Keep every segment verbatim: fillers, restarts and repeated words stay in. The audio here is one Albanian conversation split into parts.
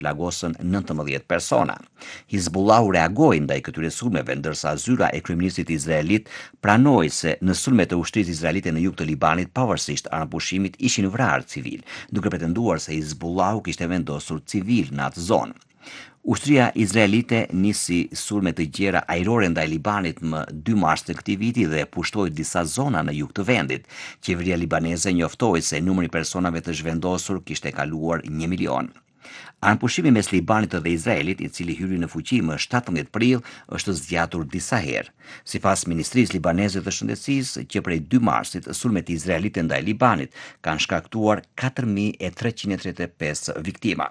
plagosën nëntëmbëdhjetë persona. Hizbullahu reagoi ndaj këtyre sulmeve, ndërsa zyra e kryeministit izraelit pranoi se në sulmet e ushtrisë izraelite në jug të Libanit, pavarësisht anëpushimit, ishin vrarë civil, duke pretenduar se Hizbullahu kishte vendosur civil në atë zonë. Ushtria izraelite nisi sulme të gjera ajrore ndaj Libanit më dy mars të këtij viti dhe pushtoi disa zona në jug të vendit. Qeveria libaneze njoftoi se numri i personave të zhvendosur kishte kaluar një milion. Anëpushimi mes Libanit dhe Izraelit, i cili hyri në fuqi më shtatëmbëdhjetë prill, është zgjatur disa herë. Sipas Ministrisë Libaneze të Shëndetësisë, që prej dy marsit sulmet izraelite ndaj Libanit kanë shkaktuar katër mijë e treqind e tridhjetë e pesë viktima.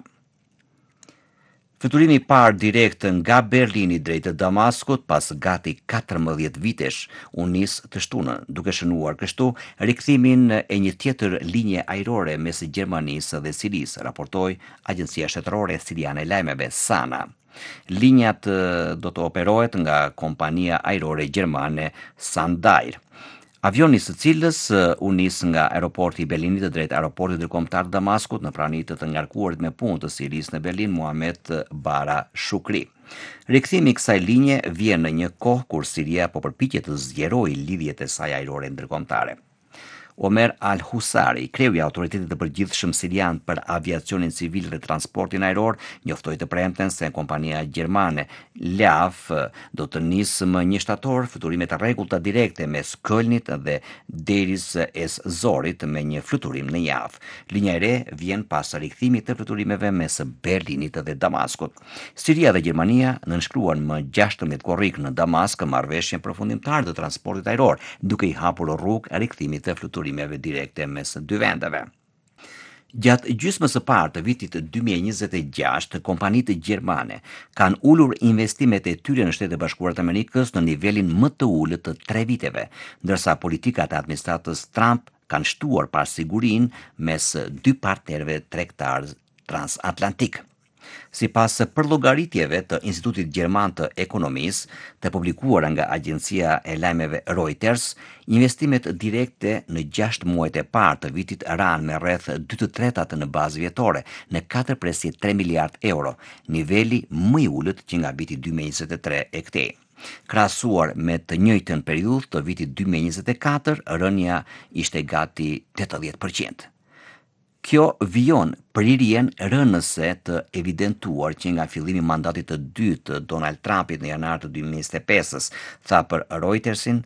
Fluturimi i parë direkt nga Berlini drejt Damaskut pas gati katërmbëdhjetë vitesh u nis të shtunën, duke shënuar kështu rikthimin e një tjetër linje ajrore mes Gjermanisë dhe Sirisë, raportoi Agjencia Shtetërore Siriane e Lajmeve Sana. Linjat do të operohet nga kompania ajrore gjermane Sandair. Avioni së cilës u nis nga aeroporti i Berlinit drejt aeroportit ndërkombëtar të Damaskut në prani të të ngarkuarit me punë të Sirisë në Berlin, Muhamet Bara Shukri. Rikthimi i kësaj linje vjen në një kohë kur Siria po përpiqet të zgjerojë lidhjet e saj ajrore ndërkombëtare. Omer Al-Husari, kreu i autoritetit të përgjithshëm sirian për aviacionin civil dhe transportin ajror, njoftoi të premten se kompania gjermane L A F do të nisë më një shtator fluturime të rregullta direkte mes Kölnit dhe Deris es Zorit me një fluturim në javë. Linja e re vjen pas rikthimit të fluturimeve mes Berlinit dhe Damaskut. Siria dhe Gjermania nënshkruan më gjashtëmbëdhjetë korrik në Damask marrëveshjen përfundimtare të transportit ajror, duke i hapur rrugë rikthimit të fluturimeve direkte mes dy vendeve. Gjatë gjysmës së parë të vitit dy mijë e njëzet e gjashtë, kompanitë gjermane kanë ulur investimet e tyre në Shtetet e Bashkuara të Amerikës në nivelin më të ulët të tre viteve, ndërsa politikat e administratës Trump kanë shtuar pasigurinë mes dy partnerëve tregtar transatlantik. Sipas përllogaritjeve të Institutit Gjerman të Ekonomisë, të publikuara nga agjencia e lajmeve Reuters, investimet direkte në gjashtë muajt e parë të vitit ranë me rreth dy të tretat në bazë vjetore, në katër presë tre miliard euro, niveli më i ulët që nga viti dy mijë e njëzet e tre e këtej. Krahasuar me të njëjtën periudhë të vitit dy mijë e njëzet e katër, rënja ishte gati tetëdhjetë përqind. Kjo vijon prirjen rënëse të evidentuar që nga fillimi i mandatit të dytë të Donald Trumpit në janar të dy mijë e njëzet e pesë, tha për Reutersin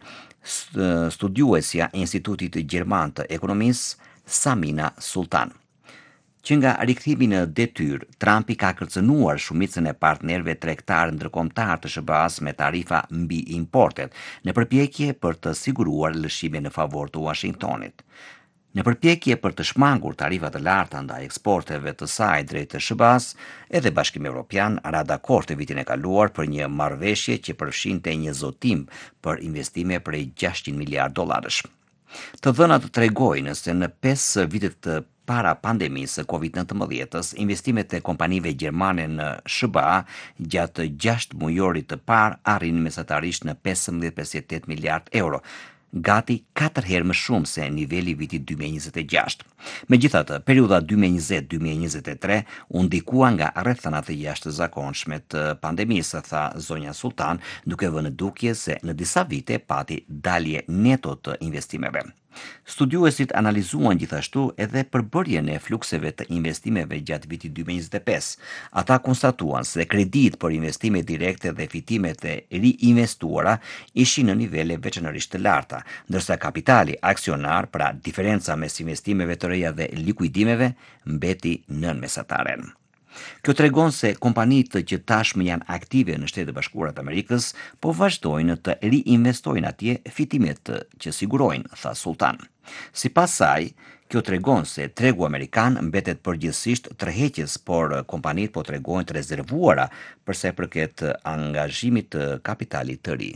studiuesja e Institutit Gjerman të Ekonomisë Samina Sultan. Që nga rikthimi në detyrë, Trumpi ka kërcënuar shumicën e partnerëve tregtar ndërkombëtar të S B A-s me tarifa mbi importet, në përpjekje për të siguruar lëshime në favor të Washingtonit. Në përpjekje për të shmangur tarifat të larta ndaj eksporteve të saj drejt të S B A-s, edhe Bashkimi Evropian ra dakord të vitin e kaluar për një marrëveshje që përfshinte një zotim për investime prej gjashtëqind miliard dollarësh. Të dhënat tregojnë se në pesë vitet të para pandemisë Covid nëntëmbëdhjetë, investimet e kompanive gjermane në S B A gjatë gjashtë mujorit të parë arrin mesatarisht në pesëmbëdhjetë presë tetë miliard euro, gati katër herë më shumë se niveli vitit dy mijë e njëzet e gjashtë. Megjithatë, periudha dy mijë e njëzet dy mijë e njëzet e tre u ndikua nga rrethanat e jashtëzakonshme të pandemisë, tha zonja Sultan, duke vënë dukje se në disa vite pati dalje neto të investimeve. Studiuesit analizuan gjithashtu edhe përbërjen e flukseve të investimeve gjatë vitit dy mijë e njëzet e pesë. Ata konstatuan se kredit për investime direkte dhe fitimet e riinvestuara ishin në nivele veçanërisht të larta, ndërsa kapitali aksionar, pra diferenca mes investimeve të reja dhe likuidimeve, mbeti nën mesataren. Kjo tregon se kompanitë që tashmë janë aktive në Shtetet e Bashkuara të Amerikës po vazhdojnë të riinvestojnë atje fitimet që sigurojnë, tha Sultan. Sipas saj, kjo tregon se tregu amerikan mbetet përgjithsisht tërheqës, por kompanitë po tregojnë të rezervuara për sa i përket angazhimit të kapitalit të ri.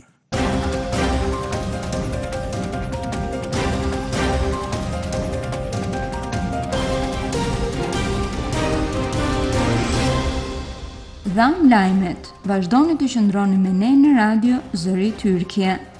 Dhanë lajmet, vazhdoni të qëndroni me ne në radio Zëri Tyrkje.